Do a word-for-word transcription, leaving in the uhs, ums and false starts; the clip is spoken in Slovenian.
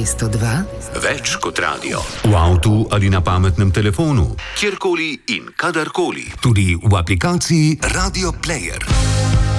dvesto dva. Več kot radio. V avtu ali na pametnem telefonu. Kjerkoli in kadarkoli. Tudi v aplikaciji Radio Player.